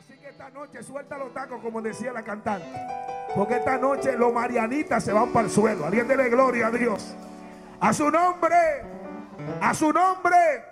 Así que esta noche suelta los tacos, como decía la cantante. Porque esta noche los marianitas se van para el suelo. Alguien dele gloria a Dios. A su nombre. A su nombre.